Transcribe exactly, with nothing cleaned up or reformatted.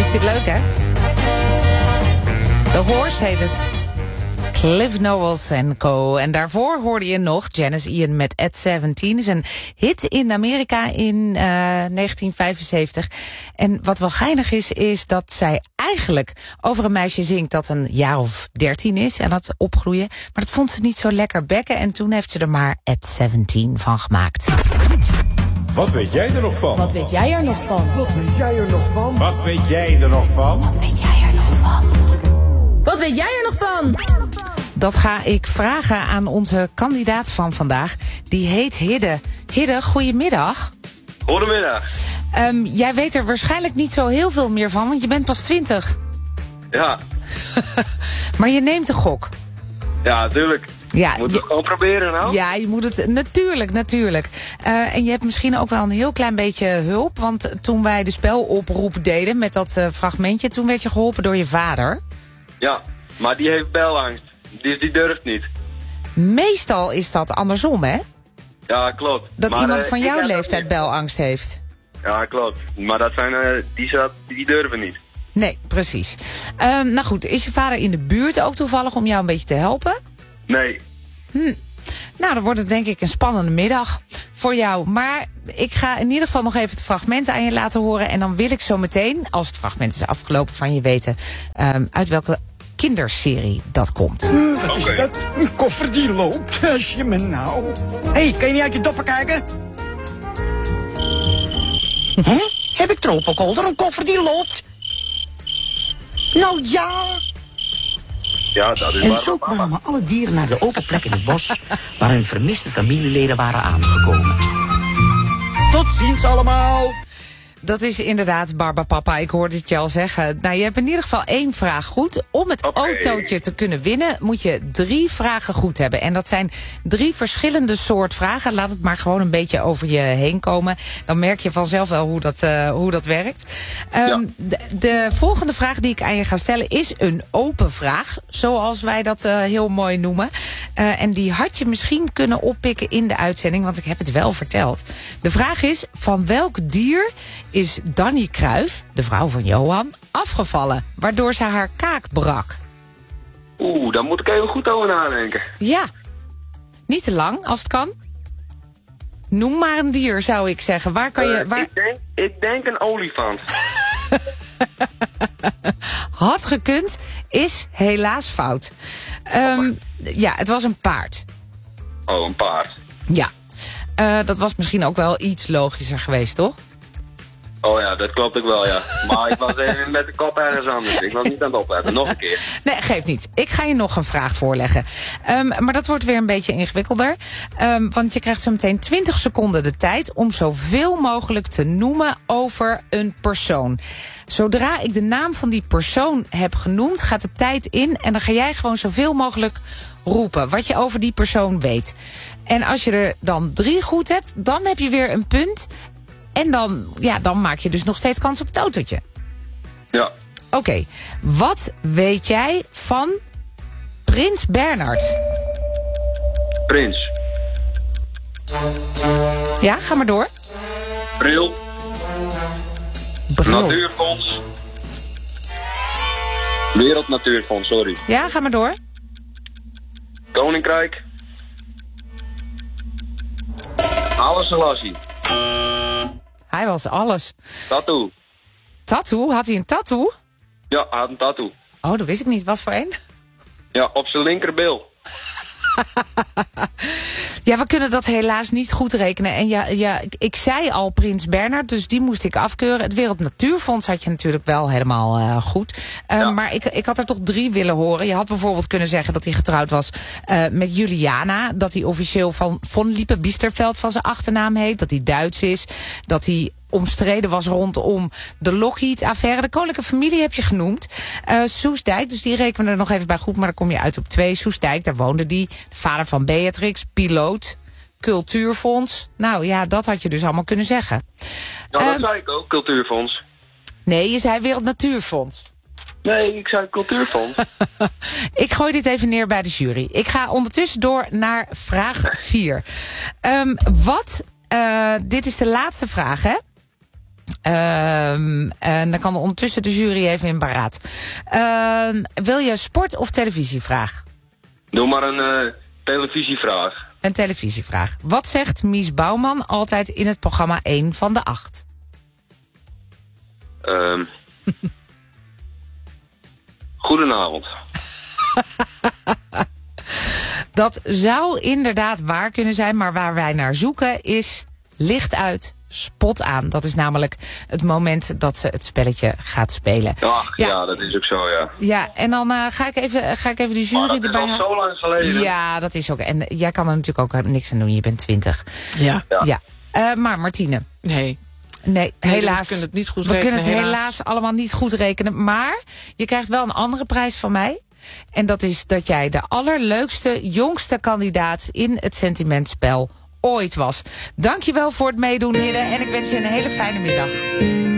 Is dit leuk, hè? The Horse heet het. Cliff Knowles en co. En daarvoor hoorde je nog Janis Ian met At zeventien. Is een hit in Amerika in uh, negentien vijfenzeventig. En wat wel geinig is, is dat zij eigenlijk over een meisje zingt dat een jaar of dertien is en dat opgroeien. Maar dat vond ze niet zo lekker bekken en toen heeft ze er maar At zeventien van gemaakt. Wat weet jij er nog van? Wat weet jij er nog van? Wat weet jij er nog van? Wat weet jij er nog van? Wat weet jij er nog van? Wat weet jij er nog van? Dat ga ik vragen aan onze kandidaat van vandaag. Die heet Hidde. Hidde, goedemiddag. Goedemiddag. Um, jij weet er waarschijnlijk niet zo heel veel meer van, want je bent pas twintig. Ja. Maar je neemt een gok. Ja, natuurlijk. Ja, Moet je, het gewoon proberen nou? Ja, je moet het natuurlijk, natuurlijk. Uh, en je hebt misschien ook wel een heel klein beetje hulp. Want toen wij de speloproep deden met dat uh, fragmentje, toen werd je geholpen door je vader. Ja, maar die heeft belangst. Die, die durft niet. Meestal is dat andersom, hè? Ja, klopt. Dat maar, iemand uh, van jouw leeftijd niet. belangst heeft. Ja, klopt. Maar dat zijn, uh, die, zat, die durven niet. Nee, precies. Um, nou goed, is je vader in de buurt ook toevallig om jou een beetje te helpen? Nee. Hm. Nou, dan wordt het denk ik een spannende middag voor jou. Maar ik ga in ieder geval nog even het fragment aan je laten horen. En dan wil ik zo meteen, als het fragment is afgelopen, van je weten um, uit welke kinderserie dat komt. Hm, wat is dat? Een koffer die loopt, als je me nou... Hé, hey, kan je niet uit je doppen kijken? Hè? Heb ik tropenkolder, een koffer die loopt? Nou ja... Ja, dat is En waar zo papa. kwamen alle dieren naar de open plek in het bos... waar hun vermiste familieleden waren aangekomen. Tot ziens allemaal! Dat is inderdaad Barbapapa, ik hoorde het je al zeggen. Nou, je hebt in ieder geval één vraag goed. Om het Oké. autootje te kunnen winnen moet je drie vragen goed hebben. En dat zijn drie verschillende soort vragen. Laat het maar gewoon een beetje over je heen komen. Dan merk je vanzelf wel hoe dat, uh, hoe dat werkt. Um, Ja. de, de volgende vraag die ik aan je ga stellen is een open vraag. Zoals wij dat uh, heel mooi noemen. Uh, en die had je misschien kunnen oppikken in de uitzending, want ik heb het wel verteld. De vraag is, van welk dier is Danny Cruijff, de vrouw van Johan, afgevallen, waardoor ze haar kaak brak? Oeh, daar moet ik even goed over nadenken. Ja, niet te lang als het kan. Noem maar een dier, zou ik zeggen. Waar kan je... Uh, Waar... ik, denk, ik denk een olifant. Had gekund, is helaas fout. Um, ja, het was een paard. Oh, een paard. Ja, uh, dat was misschien ook wel iets logischer geweest, toch? Oh ja, dat klopt ook wel, ja. Maar ik was even met de kop ergens anders. Ik was niet aan het opletten. Nog een keer. Nee, geeft niet. Ik ga je nog een vraag voorleggen. Um, maar dat wordt weer een beetje ingewikkelder. Um, want je krijgt zo meteen twintig seconden de tijd om zoveel mogelijk te noemen over een persoon. Zodra ik de naam van die persoon heb genoemd, gaat de tijd in en dan ga jij gewoon zoveel mogelijk roepen wat je over die persoon weet. En als je er dan drie goed hebt, dan heb je weer een punt. En dan, ja, dan maak je dus nog steeds kans op het autootje. Ja. Oké, okay. Wat weet jij van Prins Bernhard? Prins. Ja, ga maar door. Bril. Bril. Natuurfonds. Wereld Natuurfonds, sorry. Ja, ga maar door. Koninkrijk. Haile Selassie. Hij was alles. Tattoo. Tattoo? Had hij een tattoo? Ja, hij had een tattoo. Oh, dat wist ik niet. Wat voor een? Ja, op zijn linkerbil. Ja, we kunnen dat helaas niet goed rekenen. En ja, ja, ik, ik zei al Prins Bernhard, dus die moest ik afkeuren. Het Wereld Natuurfonds had je natuurlijk wel helemaal uh, goed. Uh, Ja. Maar ik, ik had er toch drie willen horen. Je had bijvoorbeeld kunnen zeggen dat hij getrouwd was uh, met Juliana. Dat hij officieel van Von Lippe-Biesterveld van zijn achternaam heet. Dat hij Duits is. Dat hij omstreden was rondom de Lockheed-affaire. De koninklijke familie heb je genoemd. Uh, Soestdijk, dus die rekenen we er nog even bij goed, maar dan kom je uit op twee. Soestdijk, daar woonde die. De vader van Beatrix, piloot, cultuurfonds. Nou ja, dat had je dus allemaal kunnen zeggen. Ja, dat Um, zei ik ook, Cultuurfonds. Nee, je zei Wereld Natuurfonds. Nee, ik zei Cultuurfonds. Ik gooi dit even neer bij de jury. Ik ga ondertussen door naar vraag vier. Um, wat, uh, dit is de laatste vraag, hè? Um, en dan kan ondertussen de jury even in beraad. Uh, wil je sport- of televisievraag? Doe maar een uh, televisievraag. Een televisievraag. Wat zegt Mies Bouwman altijd in het programma één van de acht? Um. Goedenavond. Dat zou inderdaad waar kunnen zijn, maar waar wij naar zoeken is licht uit, spot aan. Dat is namelijk het moment dat ze het spelletje gaat spelen. Ach, ja, ja dat is ook zo, ja. Ja, en dan uh, ga, ik even, ga ik even de jury maar erbij halen. Dat is al zo lang geleden. Ja, dat is ook. En jij kan er natuurlijk ook niks aan doen. Je bent twintig. Ja. Ja. ja. Uh, maar Martine. Nee. Nee, nee, helaas. We kunnen het niet goed we rekenen. We kunnen het helaas. helaas allemaal niet goed rekenen. Maar je krijgt wel een andere prijs van mij. En dat is dat jij de allerleukste, jongste kandidaat in het sentimentspel ooit was. Dankjewel voor het meedoen, heren. En ik wens je een hele fijne middag.